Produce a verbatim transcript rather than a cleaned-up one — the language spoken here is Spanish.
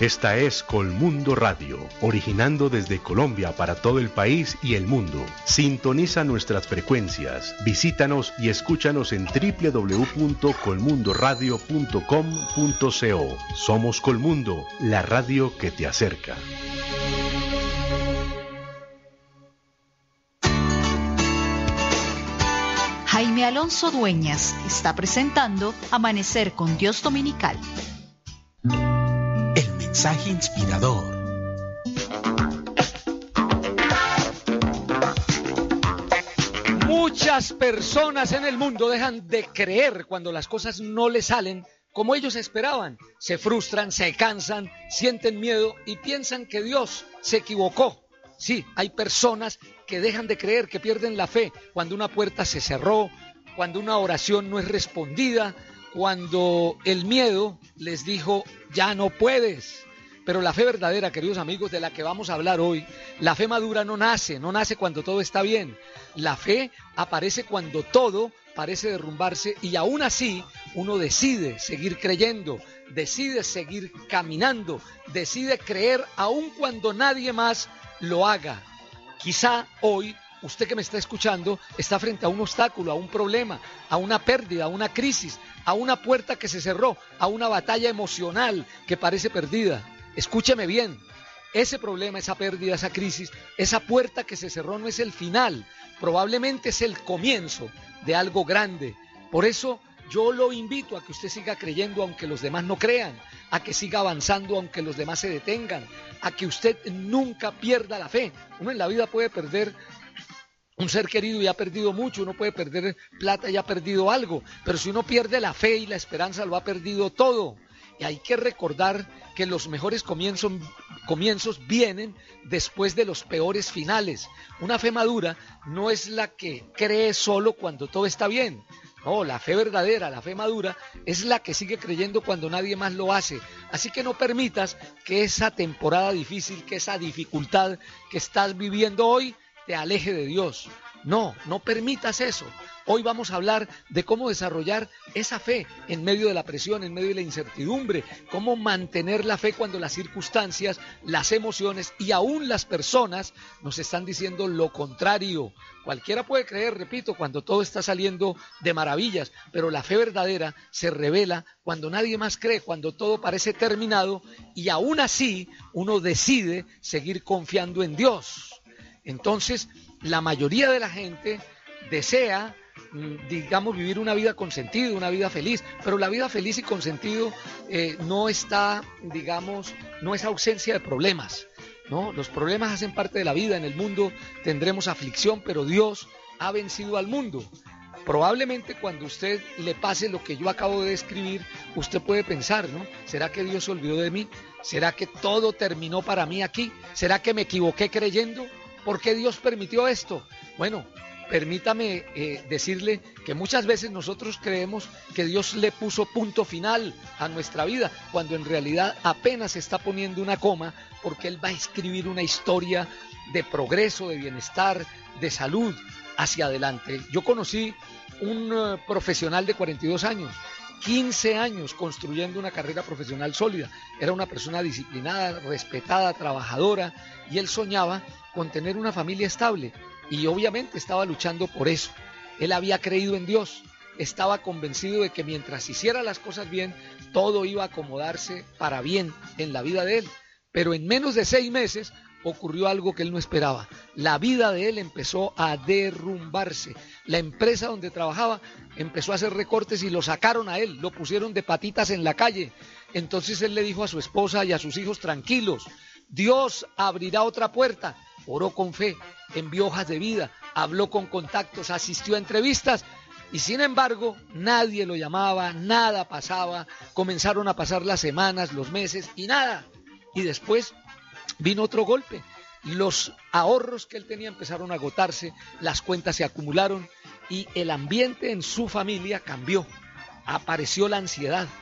Esta es Colmundo Radio, originando desde Colombia para todo el país y el mundo. Sintoniza nuestras frecuencias, visítanos y escúchanos en doble u doble u doble u punto colmundo radio punto com punto co. Somos Colmundo, la radio que te acerca. Jaime Alonso Dueñas está presentando Amanecer con Dios Dominical. El mensaje inspirador. Muchas personas en el mundo dejan de creer cuando las cosas no les salen como ellos esperaban. Se frustran, se cansan, sienten miedo y piensan que Dios se equivocó. Sí, hay personas que dejan de creer, que pierden la fe cuando una puerta se cerró, cuando una oración no es respondida, cuando el miedo les dijo, ya no puedes. Pero la fe verdadera, queridos amigos, de la que vamos a hablar hoy, la fe madura no nace, no nace cuando todo está bien. La fe aparece cuando todo parece derrumbarse y aún así uno decide seguir creyendo, decide seguir caminando, decide creer aun cuando nadie más lo haga. Quizá hoy usted que me está escuchando está frente a un obstáculo, a un problema, a una pérdida, a una crisis, a una puerta que se cerró, a una batalla emocional que parece perdida. Escúcheme bien, ese problema, esa pérdida, esa crisis, esa puerta que se cerró no es el final, probablemente es el comienzo de algo grande. Por eso yo lo invito a que usted siga creyendo aunque los demás no crean, a que siga avanzando aunque los demás se detengan, a que usted nunca pierda la fe. Uno en la vida puede perder un ser querido y ha perdido mucho, uno puede perder plata y ha perdido algo, pero si uno pierde la fe y la esperanza lo ha perdido todo. Y hay que recordar que los mejores comienzos, comienzos vienen después de los peores finales. Una fe madura no es la que cree solo cuando todo está bien. No, la fe verdadera, la fe madura, es la que sigue creyendo cuando nadie más lo hace. Así que no permitas que esa temporada difícil, que esa dificultad que estás viviendo hoy, te aleje de Dios. No, no permitas eso. Hoy vamos a hablar de cómo desarrollar esa fe en medio de la presión, en medio de la incertidumbre, cómo mantener la fe cuando las circunstancias, las emociones y aún las personas nos están diciendo lo contrario. Cualquiera puede creer, repito, cuando todo está saliendo de maravillas, pero la fe verdadera se revela cuando nadie más cree, cuando todo parece terminado y aún así uno decide seguir confiando en Dios. Entonces, la mayoría de la gente desea, digamos, vivir una vida con sentido, una vida feliz, pero la vida feliz y con sentido eh, no está, digamos, no es ausencia de problemas, ¿no? Los problemas hacen parte de la vida, en el mundo tendremos aflicción, pero Dios ha vencido al mundo. Probablemente cuando usted le pase lo que yo acabo de describir, usted puede pensar, ¿no? ¿Será que Dios se olvidó de mí? ¿Será que todo terminó para mí aquí? ¿Será que me equivoqué creyendo? ¿Por qué Dios permitió esto? Bueno, permítame eh, decirle que muchas veces nosotros creemos que Dios le puso punto final a nuestra vida, cuando en realidad apenas está poniendo una coma, porque Él va a escribir una historia de progreso, de bienestar, de salud hacia adelante. Yo conocí un uh, profesional de cuarenta y dos años, quince años construyendo una carrera profesional sólida. Era una persona disciplinada, respetada, trabajadora, y él soñaba con tener una familia estable y obviamente estaba luchando por eso. Él había creído en Dios, estaba convencido de que mientras hiciera las cosas bien, todo iba a acomodarse para bien en la vida de él. Pero en menos de seis meses ocurrió algo que él no esperaba. La vida de él empezó a derrumbarse. La empresa donde trabajaba empezó a hacer recortes y lo sacaron a él, lo pusieron de patitas en la calle. Entonces él le dijo a su esposa y a sus hijos, tranquilos, Dios abrirá otra puerta. Oró con fe, envió hojas de vida, habló con contactos, asistió a entrevistas y sin embargo nadie lo llamaba, nada pasaba. Comenzaron a pasar las semanas, los meses y nada. Y después vino otro golpe. Los ahorros que él tenía empezaron a agotarse, las cuentas se acumularon y el ambiente en su familia cambió. Apareció la ansiedad,